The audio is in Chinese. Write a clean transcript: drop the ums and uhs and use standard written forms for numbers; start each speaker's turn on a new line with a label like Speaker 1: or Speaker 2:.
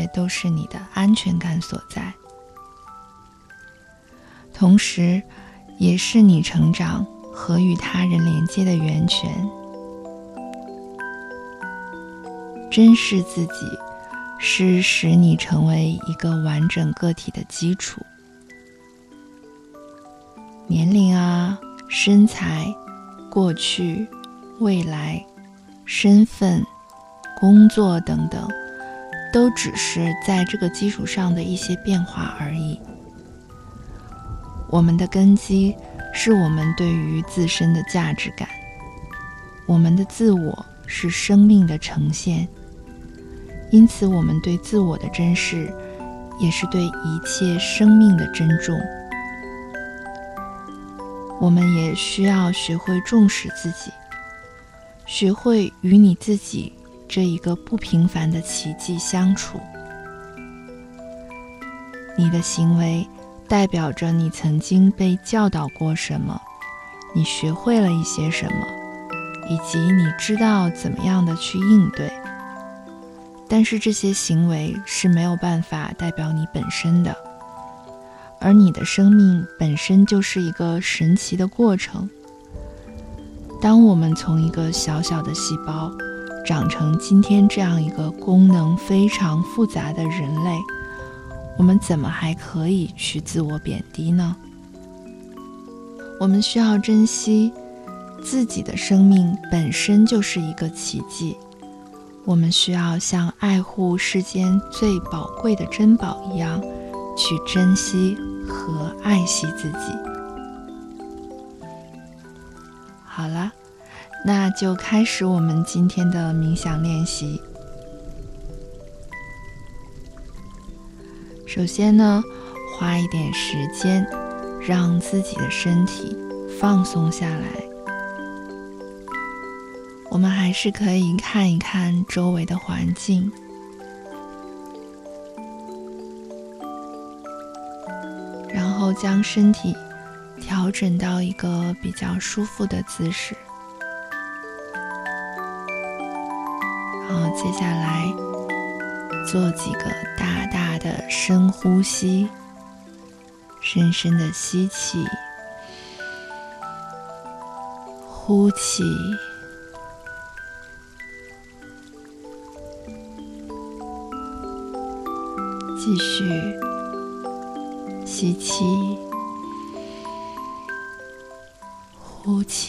Speaker 1: 切都是你的安全感所在，同时也是你成长和与他人连接的源泉。珍视自己是使你成为一个完整个体的基础。年龄啊、身材、过去、未来、身份、工作等等，都只是在这个基础上的一些变化而已。我们的根基是我们对于自身的价值感，我们的自我是生命的呈现，因此我们对自我的珍视，也是对一切生命的珍重。我们也需要学会重视自己，学会与你自己这一个不平凡的奇迹相处。你的行为代表着你曾经被教导过什么，你学会了一些什么，以及你知道怎么样的去应对。但是这些行为是没有办法代表你本身的，而你的生命本身就是一个神奇的过程。当我们从一个小小的细胞长成今天这样一个功能非常复杂的人类，我们怎么还可以去自我贬低呢？我们需要珍惜自己的生命本身就是一个奇迹，我们需要像爱护世间最宝贵的珍宝一样去珍惜和爱惜自己。好了，那就开始我们今天的冥想练习。首先呢，花一点时间让自己的身体放松下来。我们还是可以看一看周围的环境，然后将身体调整到一个比较舒服的姿势。然后接下来做几个大大的深呼吸，深深的吸气，呼气，继续吸气，呼气。